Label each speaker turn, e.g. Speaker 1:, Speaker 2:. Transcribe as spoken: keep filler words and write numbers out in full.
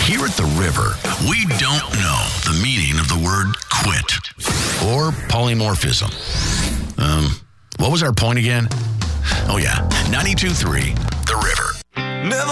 Speaker 1: Here at the River, we don't know the meaning of the word quit or polymorphism. Um, what was our point again? Oh, yeah, ninety-two point three, The River. Never